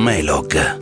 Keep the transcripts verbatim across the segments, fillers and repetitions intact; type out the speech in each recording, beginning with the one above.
Melog.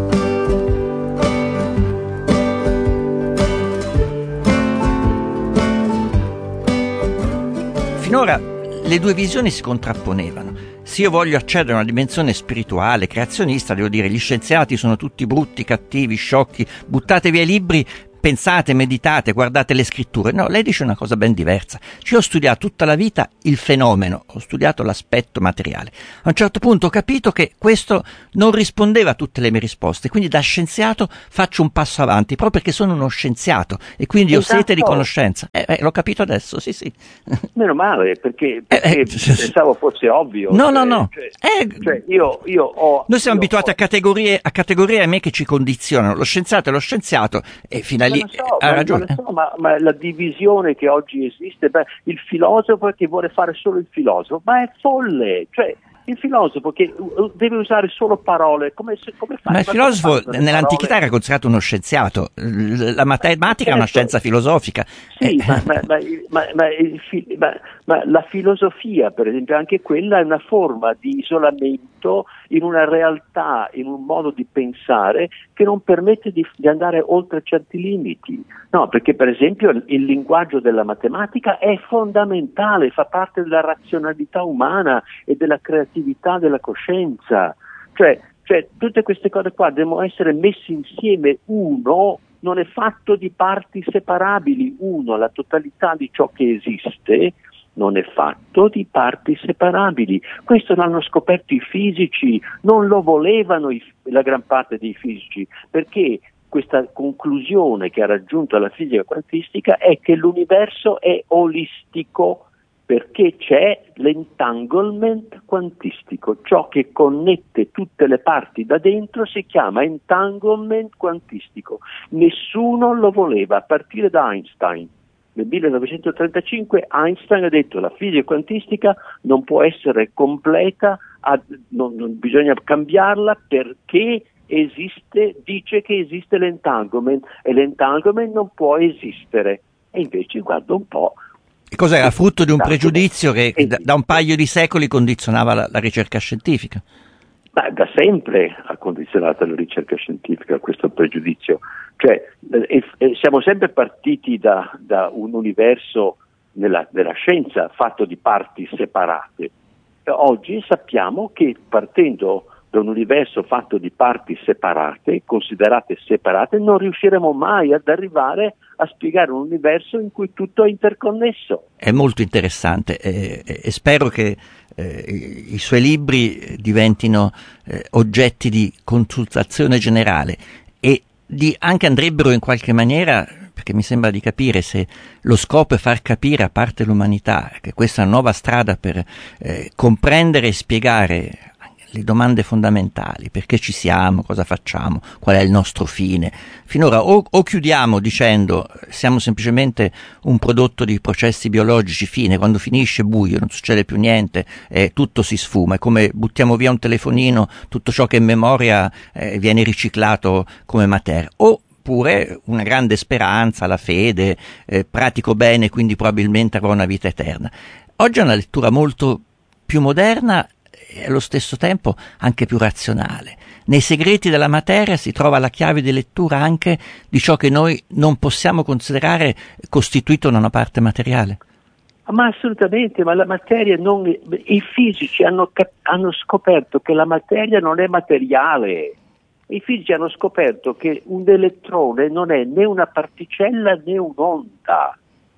Finora le due visioni si contrapponevano. Se io voglio accedere a una dimensione spirituale, creazionista, devo dire gli scienziati sono tutti brutti, cattivi, sciocchi, buttate via i libri, pensate, meditate, guardate le scritture. No, lei dice una cosa ben diversa. Ci ho studiato tutta la vita il fenomeno, ho studiato l'aspetto materiale. A un certo punto ho capito che questo non rispondeva a tutte le mie risposte, quindi da scienziato faccio un passo avanti, proprio perché sono uno scienziato e quindi esatto. ho sete di conoscenza. Eh, eh, l'ho capito adesso, sì sì. Meno male, perché, perché Eh, eh, pensavo fosse ovvio. No, cioè, no, no. Cioè, Eh, cioè io, io ho... Noi siamo io abituati ho... a categorie, a categorie a me che ci condizionano. Lo scienziato è lo scienziato e fino a lì Ma lo so, ha ma, ragione. ma, lo so, ma, ma la divisione che oggi esiste, beh, il filosofo che vuole fare solo il filosofo, ma è folle, cioè il filosofo che deve usare solo parole, come, come fa? Ma il Ma filosofo come nell'antichità parole? era considerato uno scienziato, la matematica è una Certo. scienza filosofica. Sì, Eh. ma, ma, ma, ma, ma, il fi- ma, ma la filosofia, per esempio, anche quella è una forma di isolamento in una realtà, in un modo di pensare che non permette di, di andare oltre certi limiti. No, perché per esempio il, il linguaggio della matematica è fondamentale, fa parte della razionalità umana e della creatività della coscienza. Cioè, cioè tutte queste cose qua devono essere messe insieme. Uno non è fatto di parti separabili, uno, la totalità di ciò che esiste non è fatto di parti separabili. Questo l'hanno scoperto i fisici, non lo volevano i, la gran parte dei fisici, perché questa conclusione che ha raggiunto la fisica quantistica è che l'universo è olistico, perché c'è l'entanglement quantistico, ciò che connette tutte le parti da dentro si chiama entanglement quantistico. Nessuno lo voleva, a partire da Einstein. Nel millenovecentotrentacinque Einstein ha detto la fisica quantistica non può essere completa, non, non bisogna cambiarla perché esiste, dice che esiste l'entanglement e l'entanglement non può esistere. E invece guarda un po'. Cos'era? Frutto di un pregiudizio che da, da un paio di secoli condizionava la, la ricerca scientifica? Ma da sempre ha condizionato la ricerca scientifica questo pregiudizio. Cioè, eh, eh, siamo sempre partiti da, da un universo nella, nella scienza fatto di parti separate. E oggi sappiamo che partendo da un universo fatto di parti separate, considerate separate, non riusciremo mai ad arrivare a spiegare un universo in cui tutto è interconnesso. È molto interessante e, e spero che eh, i suoi libri diventino eh, oggetti di consultazione generale e di, anche andrebbero in qualche maniera, perché mi sembra di capire, se lo scopo è far capire a parte l'umanità che questa è una nuova strada per eh, comprendere e spiegare le domande fondamentali, perché ci siamo, cosa facciamo, qual è il nostro fine. Finora o, o chiudiamo dicendo siamo semplicemente un prodotto di processi biologici, fine, quando finisce buio, non succede più niente, eh, tutto si sfuma, è come buttiamo via un telefonino, tutto ciò che è in memoria eh, viene riciclato come materia, oppure una grande speranza, la fede, eh, pratico bene, quindi probabilmente avrò una vita eterna. Oggi è una lettura molto più moderna e allo stesso tempo anche più razionale. Nei segreti della materia si trova la chiave di lettura anche di ciò che noi non possiamo considerare costituito da una parte materiale. Ma assolutamente, ma la materia non... I fisici hanno, cap- hanno scoperto che la materia non è materiale. I fisici hanno scoperto che un elettrone non è né una particella né un'onda.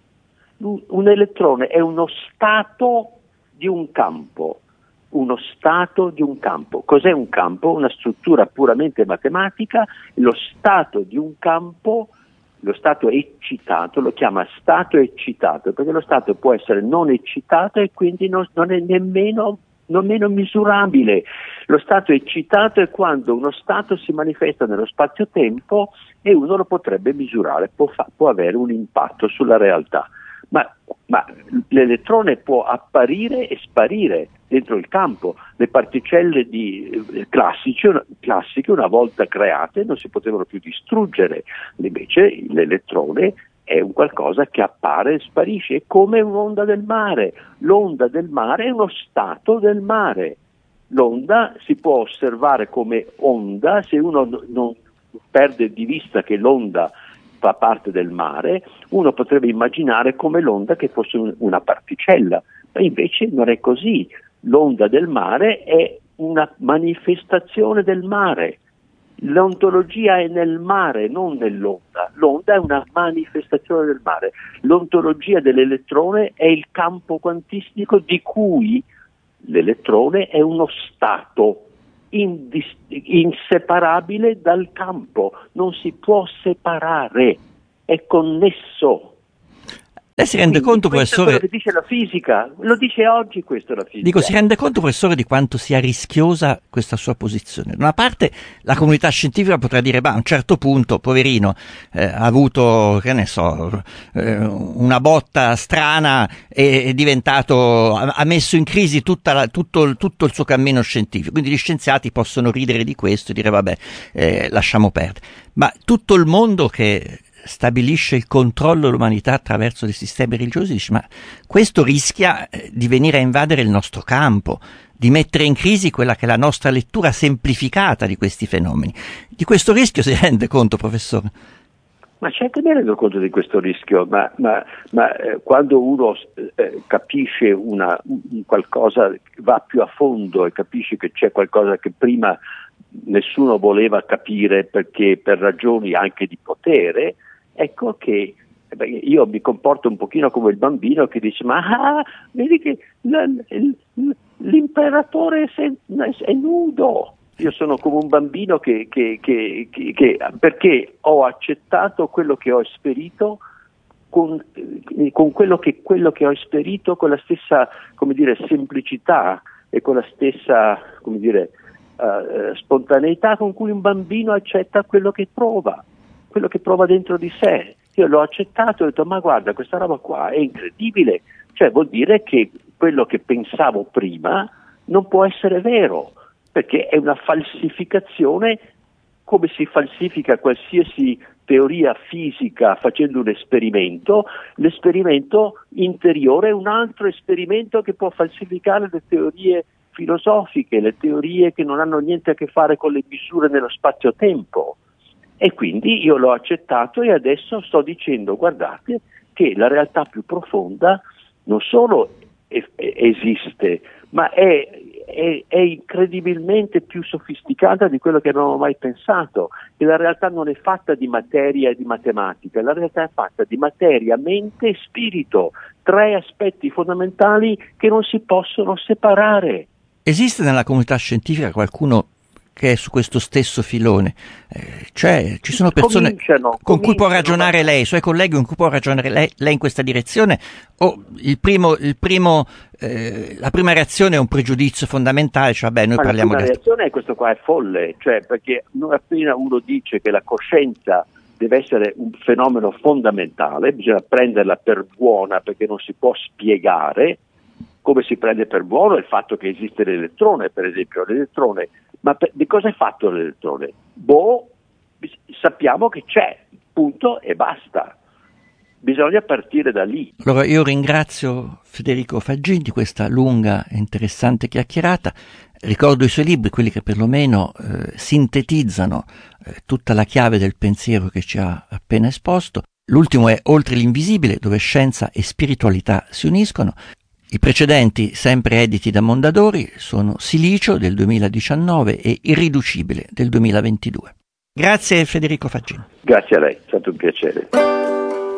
Un, un elettrone è uno stato di un campo. Uno stato di un campo. Cos'è un campo? Una struttura puramente matematica. Lo stato di un campo, lo stato eccitato, lo chiama stato eccitato, perché lo stato può essere non eccitato e quindi non, non è nemmeno, nemmeno misurabile. Lo stato eccitato è quando uno stato si manifesta nello spazio-tempo e uno lo potrebbe misurare, può, fa- può avere un impatto sulla realtà. Ma, ma l'elettrone può apparire e sparire dentro il campo. Le particelle di, eh, classici, una, classiche una volta create non si potevano più distruggere, invece l'elettrone è un qualcosa che appare e sparisce, è come un'onda del mare. L'onda del mare è uno stato del mare. L'onda si può osservare come onda, se uno non perde di vista che l'onda fa parte del mare, uno potrebbe immaginare come l'onda che fosse un, una particella, ma invece non è così. L'onda del mare è una manifestazione del mare. L'ontologia è nel mare, non nell'onda. L'onda è una manifestazione del mare. L'ontologia dell'elettrone è il campo quantistico di cui l'elettrone è uno stato indis- inseparabile dal campo, non si può separare, è connesso. Lei si rende Quindi, conto, professore? Quello che dice la fisica, lo dice oggi questo la fisica. Dico, si rende conto, professore, di quanto sia rischiosa questa sua posizione? Da una parte la comunità scientifica potrà dire, ma a un certo punto, poverino, eh, ha avuto, che ne so, eh, una botta strana e è diventato, ha, ha messo in crisi tutta la, tutto, tutto il suo cammino scientifico. Quindi gli scienziati possono ridere di questo e dire, vabbè, eh, lasciamo perdere. Ma tutto il mondo che stabilisce il controllo dell'umanità attraverso dei sistemi religiosi, dice, ma questo rischia di venire a invadere il nostro campo, di mettere in crisi quella che è la nostra lettura semplificata di questi fenomeni. Di questo rischio si rende conto, professore? Ma certo mi rendo conto di questo rischio, ma, ma, ma eh, quando uno eh, capisce una, un qualcosa, va più a fondo e capisce che c'è qualcosa che prima nessuno voleva capire perché per ragioni anche di potere, ecco che beh, io mi comporto un pochino come il bambino che dice, ma ah, vedi che l- l- l'imperatore è, sen- è nudo. Io sono come un bambino che, che, che, che, che perché ho accettato quello che ho esperito con, con quello, che, quello che ho esperito con la stessa, come dire, semplicità e con la stessa, come dire, uh, spontaneità con cui un bambino accetta quello che prova, quello che prova dentro di sé. Io l'ho accettato e ho detto, ma guarda, questa roba qua è incredibile, cioè vuol dire che quello che pensavo prima non può essere vero, perché è una falsificazione, come si falsifica qualsiasi teoria fisica facendo un esperimento. L'esperimento interiore è un altro esperimento che può falsificare le teorie filosofiche, le teorie che non hanno niente a che fare con le misure nello spazio-tempo. E quindi io l'ho accettato e adesso sto dicendo, guardate, che la realtà più profonda non solo è, è, esiste, ma è, è, è incredibilmente più sofisticata di quello che avevamo mai pensato. E la realtà non è fatta di materia e di matematica, la realtà è fatta di materia, mente e spirito, tre aspetti fondamentali che non si possono separare. Esiste nella comunità scientifica qualcuno che è su questo stesso filone? Eh, cioè, ci sono persone cominciano, con cui può ragionare ma... lei, i suoi colleghi con cui può ragionare lei, lei in questa direzione? O il primo, il primo, eh, la prima reazione è un pregiudizio fondamentale, cioè vabbè, noi ma parliamo la prima di... reazione è questo qua è folle, cioè perché non appena uno dice che la coscienza deve essere un fenomeno fondamentale, bisogna prenderla per buona perché non si può spiegare. Come si prende per buono il fatto che esiste l'elettrone, per esempio, l'elettrone, ma per, di cosa è fatto l'elettrone? Boh, sappiamo che c'è, punto e basta. Bisogna partire da lì. Allora io ringrazio Federico Faggin di questa lunga e interessante chiacchierata. Ricordo i suoi libri, quelli che perlomeno eh, sintetizzano eh, tutta la chiave del pensiero che ci ha appena esposto. L'ultimo è Oltre l'invisibile, dove scienza e spiritualità si uniscono. I precedenti, sempre editi da Mondadori, sono Silicio del duemiladiciannove e Irriducibile del duemilaventidue. Grazie Federico Faggin. Grazie a lei, è stato un piacere.